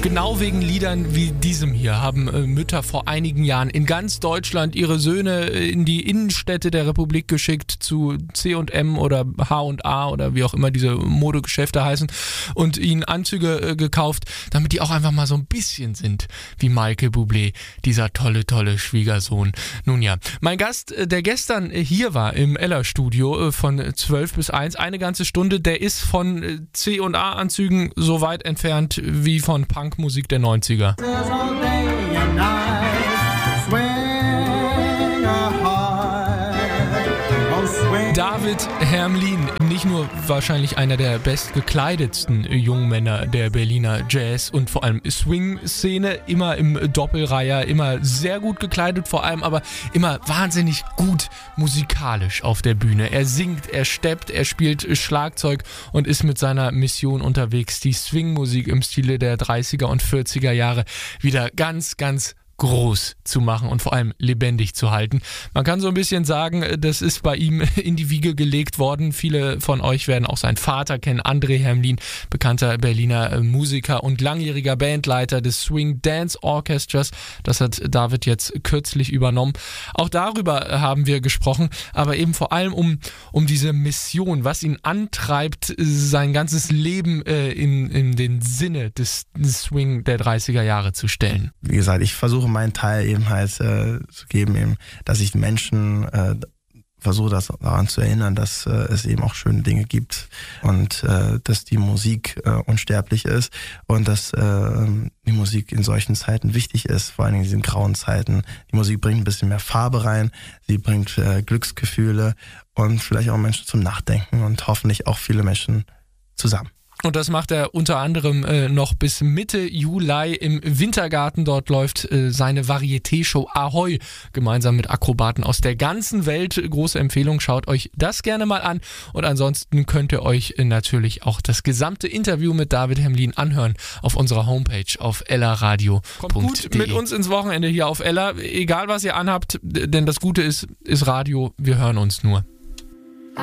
Genau wegen Liedern wie diesem hier haben Mütter vor einigen Jahren in ganz Deutschland ihre Söhne in die Innenstädte der Republik geschickt zu C&M oder H&A oder wie auch immer diese Modegeschäfte heißen und ihnen Anzüge gekauft, damit die auch einfach mal so ein bisschen sind wie Michael Bublé, dieser tolle Schwiegersohn. Nun ja, mein Gast, der gestern hier war im Ella-Studio von 12 bis 1, eine ganze Stunde, der ist von C&A-Anzügen so weit entfernt wie von Punkmusik der 90er. David Hermlin, nicht nur wahrscheinlich einer der bestgekleidetsten jungen Männer der Berliner Jazz- und vor allem Swing-Szene, immer im Doppelreiher, immer sehr gut gekleidet vor allem, aber immer wahnsinnig gut musikalisch auf der Bühne. Er singt, er steppt, er spielt Schlagzeug und ist mit seiner Mission unterwegs, die Swing-Musik im Stile der 30er und 40er Jahre wieder ganz groß zu machen und vor allem lebendig zu halten. Man kann so ein bisschen sagen, das ist bei ihm in die Wiege gelegt worden. Viele von euch werden auch seinen Vater kennen, André Hermlin, bekannter Berliner Musiker und langjähriger Bandleiter des Swing Dance Orchestras. Das hat David jetzt kürzlich übernommen. Auch darüber haben wir gesprochen, aber eben vor allem um diese Mission, was ihn antreibt, sein ganzes Leben in den Sinne des Swing der 30er Jahre zu stellen. Wie gesagt, ich versuche meinen Teil eben halt zu geben, eben, dass ich Menschen versuche, das daran zu erinnern, dass es eben auch schöne Dinge gibt und dass die Musik unsterblich ist und dass die Musik in solchen Zeiten wichtig ist, vor allem in diesen grauen Zeiten. Die Musik bringt ein bisschen mehr Farbe rein, sie bringt Glücksgefühle und vielleicht auch Menschen zum Nachdenken und hoffentlich auch viele Menschen zusammen. Und das macht er unter anderem noch bis Mitte Juli im Wintergarten. Dort läuft seine Varieté-Show Ahoi gemeinsam mit Akrobaten aus der ganzen Welt. Große Empfehlung, schaut euch das gerne mal an. Und ansonsten könnt ihr euch natürlich auch das gesamte Interview mit David Hermlin anhören auf unserer Homepage auf ellaradio.de. Kommt gut mit uns ins Wochenende hier auf Ella. Egal was ihr anhabt, denn das Gute ist Radio, wir hören uns nur.